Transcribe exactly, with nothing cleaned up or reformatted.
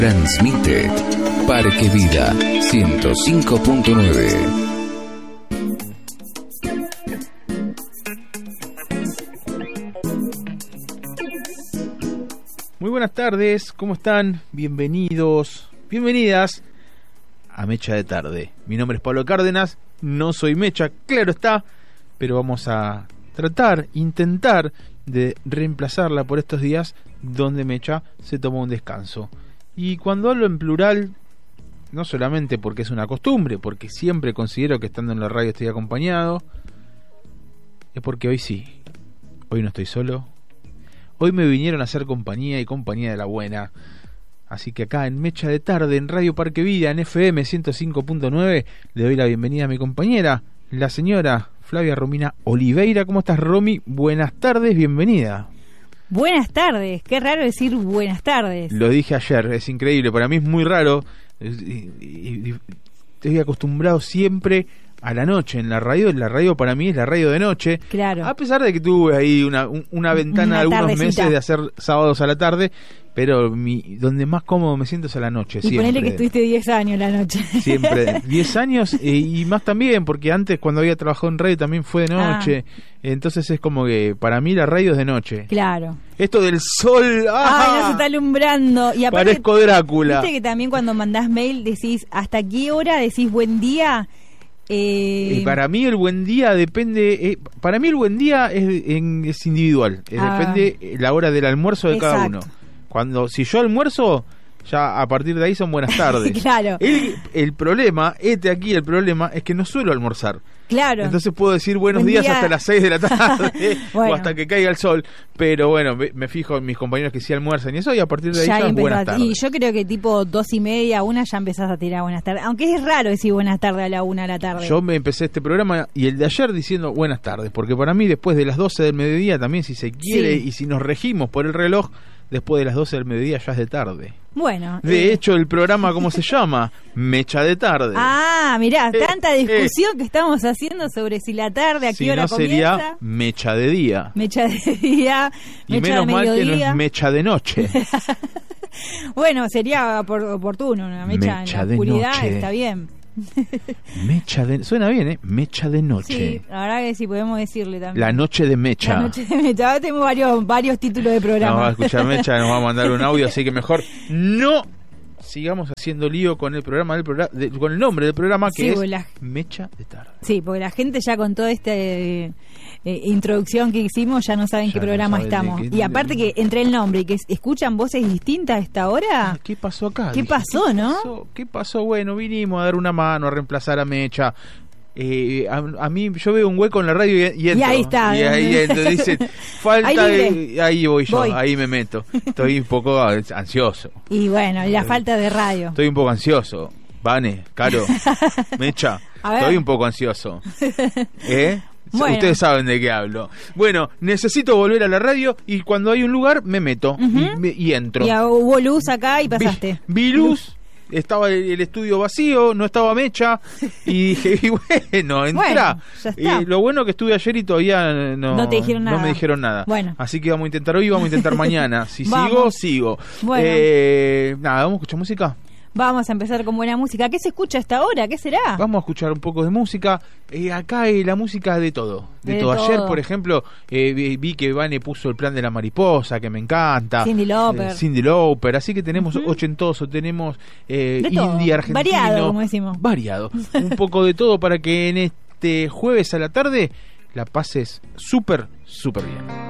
Transmite Parque Vida ciento cinco punto nueve. Muy buenas tardes, ¿cómo están? Bienvenidos, bienvenidas a Mecha de Tarde. Mi nombre es Pablo Cárdenas, no soy Mecha, claro está, pero vamos a tratar, intentar de reemplazarla por estos días donde Mecha se tomó un descanso. Y cuando hablo en plural, no solamente porque es una costumbre, porque siempre considero que estando en la radio estoy acompañado, es porque hoy sí, hoy no estoy solo. Hoy me vinieron a hacer compañía y compañía de la buena. Así que acá en Mecha de Tarde, en Radio Parque Vida, en F M ciento cinco punto nueve, le doy la bienvenida a mi compañera, la señora Flavia Romina Oliveira. ¿Cómo estás, Romy? Buenas tardes, bienvenida. Buenas tardes, qué raro decir buenas tardes. Lo dije ayer, es increíble, para mí es muy raro. Estoy acostumbrado siempre a la noche en la radio. La radio para mí es la radio de noche. Claro. A pesar de que tuve ahí una, una ventana una algunos tardecita. meses de hacer sábados a la tarde, pero mi, donde más cómodo me siento es a la noche. Y siempre. ponele que estuviste diez años la noche. Siempre, diez años eh, y más también, porque antes cuando había trabajado en radio también fue de noche. Ah. Entonces es como que para mí la radio es de noche. Claro. Esto del sol. ¡Ah! Ay, no se está alumbrando. Y aparte, parezco Drácula. Viste que también cuando mandás mail decís hasta qué hora decís buen día. Eh... Eh, para mí el buen día depende, eh, para mí el buen día es, en, es individual, eh, ah. depende la hora del almuerzo de Exacto. cada uno. Cuando si yo almuerzo, ya a partir de ahí son buenas tardes. Claro. El, el problema, este aquí el problema es que no suelo almorzar. Claro. Entonces puedo decir buenos Buen días día. hasta las seis de la tarde bueno. o hasta que caiga el sol. Pero bueno, me, me fijo en mis compañeros que sí almuerzan y eso, y a partir de ahí ya, ya es buenas tardes. Y yo creo que tipo dos y media, una, ya empezás a tirar buenas tardes. Aunque es raro decir buenas tardes a la una de la tarde. Yo me empecé este programa y el de ayer diciendo buenas tardes, porque para mí después de las doce del mediodía también, si se quiere, sí. Y si nos regimos por el reloj, después de las doce del mediodía ya es de tarde. Bueno. De eh. hecho, el programa, ¿cómo se llama? Mecha de Tarde. Ah, mirá, eh, tanta discusión eh. que estamos haciendo sobre si la tarde, a si qué hora no comienza. Sería Mecha de Día. Mecha de Día, y Mecha menos de mal mediodía. que no es Mecha de Noche. Bueno, sería oportuno, una mecha, mecha en la oscuridad, noche. Está bien. Mecha de... Suena bien, ¿eh? Mecha de Noche. Sí, la verdad que sí, podemos decirle también. La Noche de Mecha. La Noche de Mecha. Ahora tenemos varios, varios títulos de programa. Nos va a escuchar Mecha, nos va a mandar un audio, así que mejor no sigamos haciendo lío con el programa del programa, de, con el nombre del programa, que sí, es la... Mecha de Tarde. Sí, porque la gente ya con toda esta eh, eh, introducción que hicimos ya no saben ya qué programa no estamos. Qué... Y aparte que entre el nombre y que escuchan voces distintas a esta hora. ¿Qué pasó acá? ¿Qué Dije, pasó, ¿qué no? Pasó? ¿Qué pasó? Bueno, vinimos a dar una mano, a reemplazar a Mecha. Eh, a, a mí yo veo un hueco en la radio y, y entro. Y ahí está. Y ahí entro. Dicen, falta de... Ahí voy yo, voy. Ahí me meto. Estoy un poco ansioso. Y bueno, la falta de radio. Estoy un poco ansioso. Vane, Caro, Mecha, estoy un poco ansioso. ¿Eh? Bueno. Ustedes saben de qué hablo. Bueno, necesito volver a la radio y cuando hay un lugar me meto uh-huh. y, y entro. Ya hubo luz acá y pasaste. Vi, vi luz. Estaba el, el estudio vacío, no estaba Mecha y dije, y bueno, entra. Bueno, y lo bueno que estuve ayer y todavía no, no, te dijeron no nada. me dijeron nada. Bueno. Así que vamos a intentar hoy, vamos a intentar mañana. Si vamos. sigo, sigo. Bueno. Eh, nada, vamos a escuchar música. Vamos a empezar con buena música. ¿Qué se escucha hasta ahora? ¿Qué será? Vamos a escuchar un poco de música. Eh, acá eh, la música de todo. De, de todo. todo. Ayer, por ejemplo, eh, vi, vi que Vane puso El Plan de la Mariposa, que me encanta. Cyndi Lauper. Eh, Cyndi Lauper. Así que tenemos uh-huh. ochentoso, tenemos eh, indie argentino. Variado, como decimos. Variado. Un poco de todo para que en este jueves a la tarde la pases súper, súper bien.